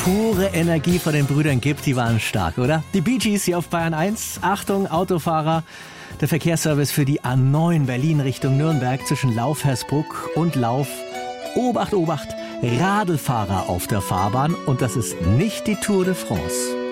pure Energie von den Brüdern Gibb, die waren stark, oder? Die Bee Gees hier auf Bayern 1. Achtung, Autofahrer. Der Verkehrsservice für die A9 Berlin Richtung Nürnberg zwischen Lauf-Hersbruck und Lauf. Obacht, Obacht, Radlfahrer auf der Fahrbahn und das ist nicht die Tour de France.